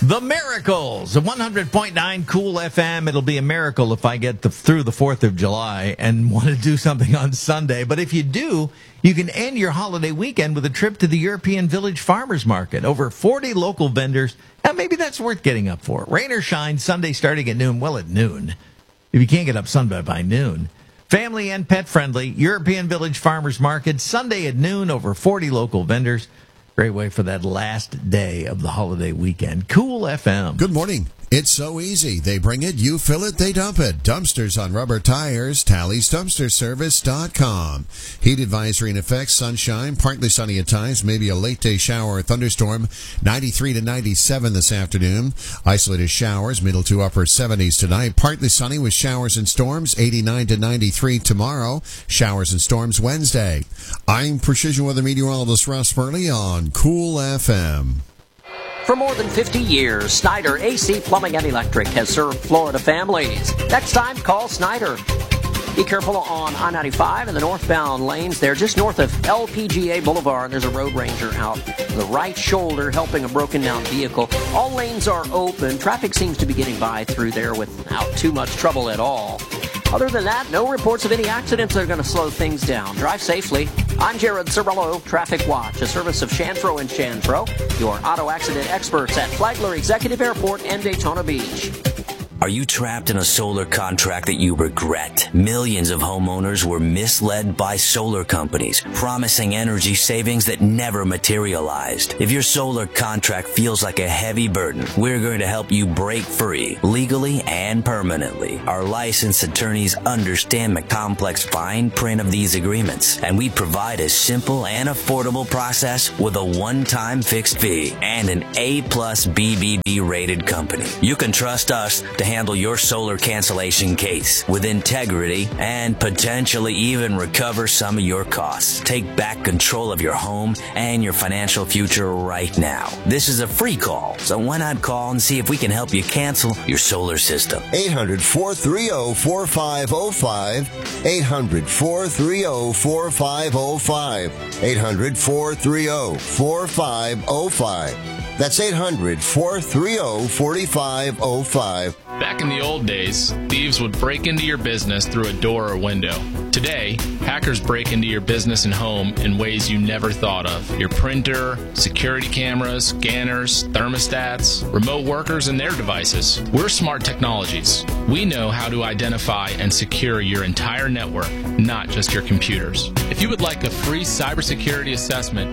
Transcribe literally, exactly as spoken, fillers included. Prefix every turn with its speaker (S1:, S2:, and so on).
S1: The Miracles, one hundred point nine Cool F M. It'll be a miracle if I get the, through the fourth of July and want to do something on Sunday. But if you do, you can end your holiday weekend with a trip to the European Village Farmers Market. Over forty local vendors. Now, maybe that's worth getting up for. Rain or shine, Sunday starting at noon. Well, at noon. If you can't get up Sunday by noon. Family and pet friendly, European Village Farmers Market, Sunday at noon, over forty local vendors. Great way for that last day of the holiday weekend. Cool F M.
S2: Good morning. It's so easy. They bring it, you fill it, they dump it. Dumpsters on rubber tires, Tally's Dumpster Service dot com. Heat advisory in effect, sunshine, partly sunny at times, maybe a late day shower or thunderstorm. ninety-three to ninety-seven this afternoon. Isolated showers, middle to upper seventies tonight. Partly sunny with showers and storms, eighty-nine to ninety-three tomorrow. Showers and storms Wednesday. I'm Precision Weather Meteorologist Russ Burley on Cool F M.
S3: For more than fifty years, Snyder A C Plumbing and Electric has served Florida families. Next time, call Snyder. Be careful on I ninety-five and the northbound lanes there, just north of L P G A Boulevard. There's a road ranger out the right shoulder helping a broken-down vehicle. All lanes are open. Traffic seems to be getting by through there without too much trouble at all. Other than that, no reports of any accidents that are going to slow things down. Drive safely. I'm Jared Cirillo, Traffic Watch, a service of Shanfro and Shanfro, your auto accident experts at Flagler Executive Airport and Daytona Beach.
S4: Are you trapped in a solar contract that you regret? Millions of homeowners were misled by solar companies, promising energy savings that never materialized. If your solar contract feels like a heavy burden, we're going to help you break free, legally and permanently. Our licensed attorneys understand the complex fine print of these agreements, and we provide a simple and affordable process with a one-time fixed fee and an A plus B B B rated company. You can trust us to handle your solar cancellation case with integrity and potentially even recover some of your costs. Take back control of your home and your financial future right now. This is a free call, so why not call and see if we can help you cancel your solar system?
S5: eight hundred, four three zero, four five zero five. eight hundred, four three zero, four five zero five. eight hundred, four three zero, four five zero five. That's eight hundred, four three zero, four five zero five.
S6: Back in the old days, thieves would break into your business through a door or window. Today, hackers break into your business and home in ways you never thought of. Your printer, security cameras, scanners, thermostats, remote workers, and their devices. We're Smart Technologies. We know how to identify and secure your entire network, not just your computers. If you would like a free cybersecurity assessment,